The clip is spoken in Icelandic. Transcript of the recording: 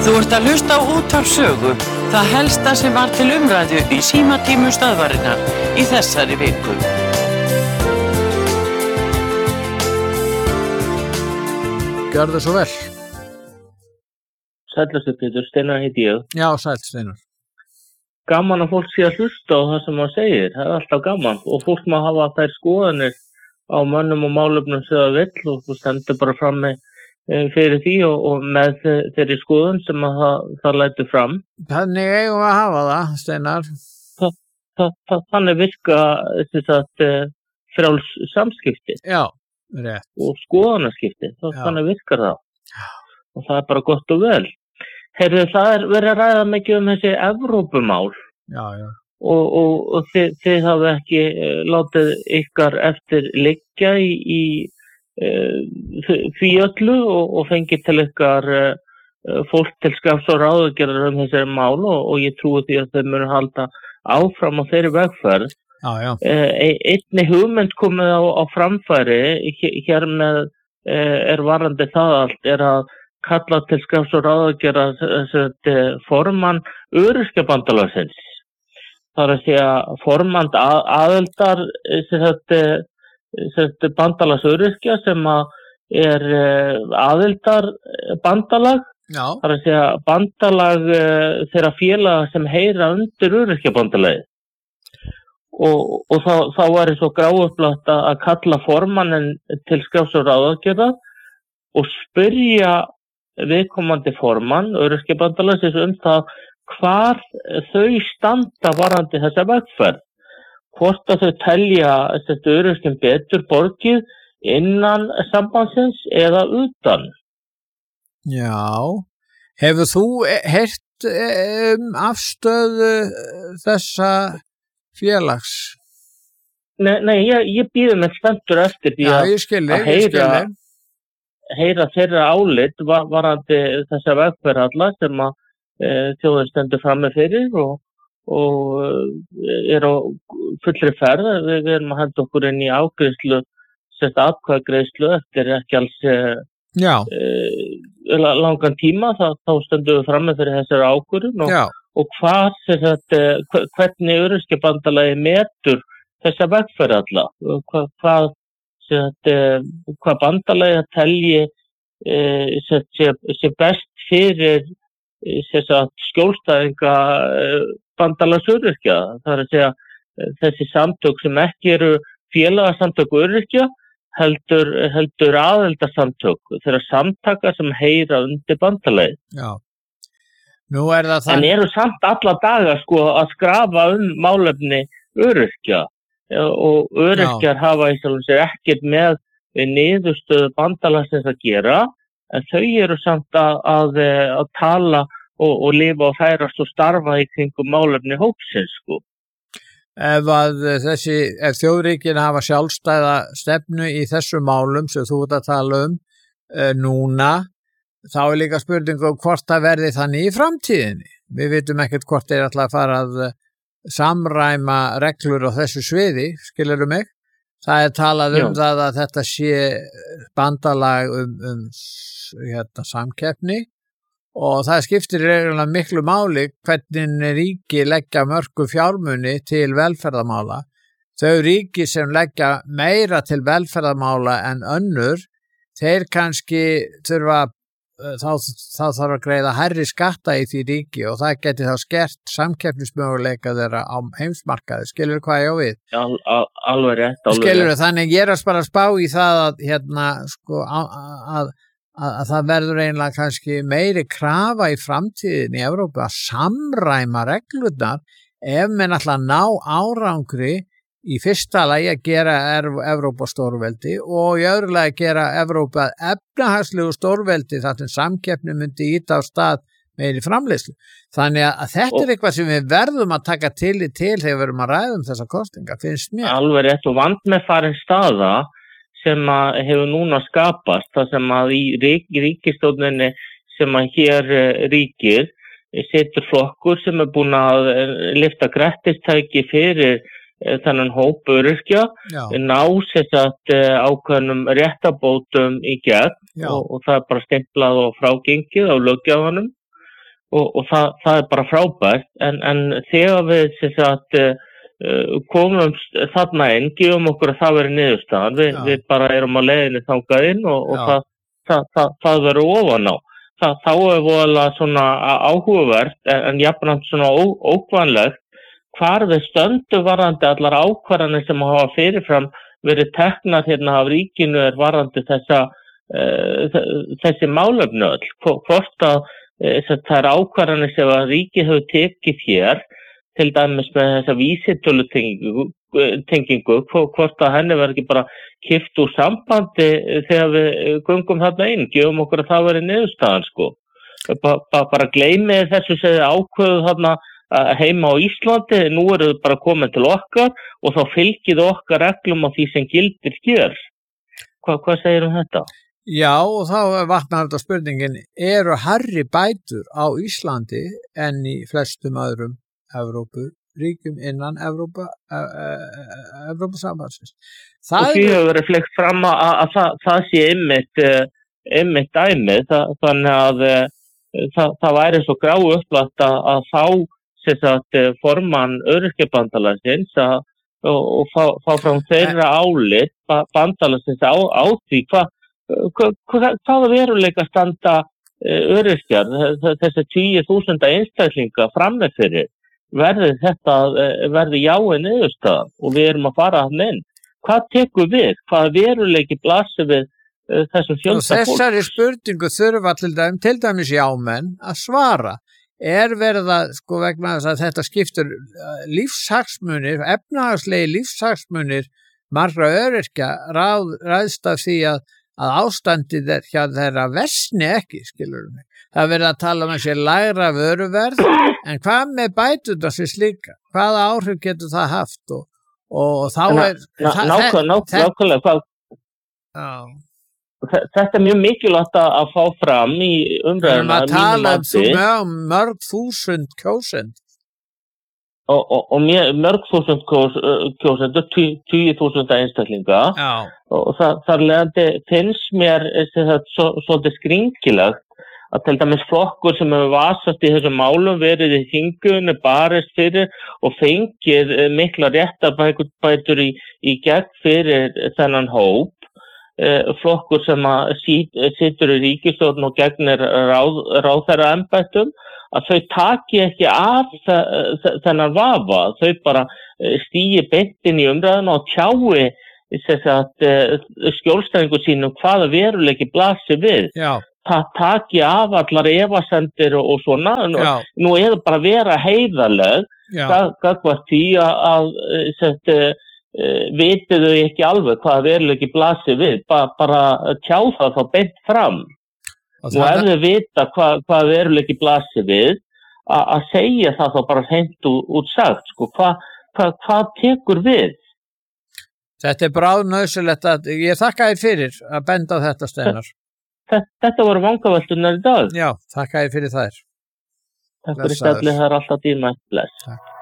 Þú ert að hlusta á Útvarp Sögu, það helsta sem var til umræðu í símatímum stöðvarinnar í þessari viku. Gjörðu svo vel. Sællastu Pétur, Steinar heiti ég. Já, sæll Steinar. Gaman að fólk sé að hlusta á það sem maður segir, það er alltaf gaman og fólk má hafa þær skoðanir á mönnum og málefnum sem það vill og þú stendur bara fram með fyrir því og með þeirri skoðun sem það lætur fram. Þannig eigum við að hafa það, Steinar. Þannig virka frjáls samskipti. Já, rétt. Og skoðanaskipti, þannig virkar það. Já. Og það er bara gott og vel. Heyrðu, það er verið að ræða mikið um þessi Evrópumál. Já, já. Og þið hafa ekki látið ykkar eftir liggja í því öllu og fengið til ykkar fólk til skafs og ráðagerðar þessari mál og ég trúi því að þau munu halda áfram á þeirri vegferð. Já, já. Einni hugmynd komið á framfæri hér með varandi það allt að kalla til skafs og ráðagerðar formann Öryrkjabandalagsins. Það er að segja formann aðildar bandalags öryrkja sem er aðildar bandalag. Já. Það er að segja bandalag þeirra félaga sem heyra undir öryrkjabandalagið. Og þá er svo gráupplagt að kalla formannin til skafs og ráðagerðar og spyrja viðkomandi formann öryrkjabandalagsins það hvar þau standa varðandi þessa vegferð. Hvort að þau telja öryrkjum betur borgið innan sambandsins eða utan. Já. Hefur þú heyrt afstöðu þessa félags? Nei, ég býði með spenntur eftir því að heyra þeirra álit varðandi þessa vegferð alla sem að þjóðin stendur frammi fyrir og er á fullri ferð. Við erum að henda okkur inn í ágreiðslu, atkvæðagreiðslu eftir ekki alls langan tíma, þá stöndum við frammi fyrir þessari ákvörðun og hvernig Öryrkjabandalagið metur þessa vegferð alla. Hvað bandalagið telji sé best fyrir skjólstæðinga bandalags öryrkja. Það er að segja þessi samtök sem ekki eru félagasamtök öryrkja heldur aðildarsamtök þeirra samtaka sem heyra undir bandalagið. Já. Nú er það en eru samt alla daga að skrafa málefni öryrkja og öryrkjar hafa í sjálfum sér ekkert með niðurstöðu bandalagsins að gera en þau eru samt að tala og lifa og færast og starfa í kringum málefni hópsins. Ef þjóðríkin hafa sjálfstæða stefnu í þessum málum sem þú ert að tala núna, þá er líka spurning hvort það verði þannig í framtíðinni. Við vitum ekkert hvort þeir ætla að fara að samræma reglur á þessu sviði, skilurðu mig? Það er talað það að þetta sé bandalag samkeppni og það skiptir reglulega miklu máli hvernig ríki leggja mörgu fjármuni til velferðarmála. Þau ríki sem leggja meira til velferðarmála en önnur, þeir kannski þurfa þá þarf að greiða hærri skatta í því ríki og það geti þá skert samkeppnismöguleika þeirra á heimsmarkaði. Skilur hvað ég á við? Já, alveg rétt. Skilur þannig ég er bara að spá í það að það verður eiginlega kannski meiri krafa í framtíðin í Evrópu að samræma reglurnar ef menn ætla að ná árangri í fyrsta lagi að gera Evrópu stórveldi og í öðru lagi að gera Evrópu að efnahagslegu stórveldi þar sem samkeppni myndi ýta á stað meiri framleiðslu. Þannig að þetta er eitthvað sem við verðum að taka tillit til þegar við erum að ræða þessa kosninga, finnst mér. Alveg rétt og vandmeðfarin staða sem hefur núna skapast, það sem að í ríkisstjórninni sem að hér ríkir situr flokkur sem er búin að lyfta grettistæki fyrir þennan hóp öryrkja, ná ákveðnum réttabótum í gegn og það er bara stimplað og frágengið á löggjafanum og það bara frábært en þegar við komumst þarna inn, gefum okkur að það veri niðurstaðan, við bara erum á leiðinni þangað inn og það verður ofan á. Þá voðalega svona áhugavert en jafnframt svona ókvanlegt hvar við stöndum varðandi allar ákvarðanir sem hafa fyrirfram verið teknar hérna af ríkinu varðandi þessi málefni öll. Hvort að það ákvarðanir sem að ríkið hefur tekið hér, til dæmis með þessa vísitölutengingu, hvort að henni verður ekki bara kippt úr sambandi þegar við göngum þarna inn, gefum okkur að það veri niðurstaðan sko. Bara gleymið þessu sem þið ákveðu þarna heima á Íslandi, nú eru þið bara komin til okkar og þá fylgið okkar reglum á því sem gildir hér. Hvað segir þetta? Já, og þá vaknar þetta spurningin, eru hærri bætur á Íslandi en í flestum öðrum Evrópuríkjum innan Evrópusambandsins. Og því hefur verið fleygt fram að það sé einmitt dæmið, þannig að það væri svo gráu upplagt að fá formann Öryrkjabandalagsins og fá frá þeirra álit bandalagsins á því hvaða veruleika standa öryrkjar, þessi 10.000 einstaklinga frammeð fyrir, verði jáin niðurstaðan og við erum að fara hann inn. Hvað tekur við? Hvaða veruleiki blasir við þessum fjölda fólk? Þessari spurningu þurfa til dæmis jámenn að svara. Verið að, vegna þess að þetta skiptur lífshagsmunir, efnahagslegi lífshagsmunir margra öryrkja ræðst af því að ástandið hjá þeirra versni ekki, skilur mig. Það verið að tala um þessi lægra vöruverð, en hvað með bæturnar sem slíka? Hvaða áhrif getur það haft? Og þá nákvæmlega. Þetta mjög mikilvægt að fá fram í umræðuna. Við tala um mörg þúsund kjósend. Og mörg þúsund kjósendur, 10.000 einstaklinga. Já. Og þar leiðandi finnst mér svolítið skringilegt að til dæmis flokkur sem hefur vasast í þessum málum verið í þingunni barist fyrir og fengið mikla réttarbætur í gegn fyrir þennan hóp, flokkur sem situr í ríkisstjórn og gegnir ráðherraembættum, að þau taki ekki af þennan vafa, þau bara stígi beint inn í umræðuna og tjái skjólstæðingu sínum hvaða veruleiki blasir við. Já. Taki af allar efasemdir og svona. Nú er það bara að vera heiðarleg gagnvart því að vitið þau ekki alveg hvaða veruleiki blasir við, bara tjá það þá beint fram. Og ef þau vita hvað veruleiki blasir við, að segja það þá bara hreint út sagt, hvað tekur við? Þetta bráðnauðsynlegt ég þakka þér fyrir að benda á þetta, Steinar. Þetta voru vangavelturnar í dag. Já, þakka þér fyrir þær. Takk fyrir spjallið, það alltaf dýrmætt. Bless. Takk.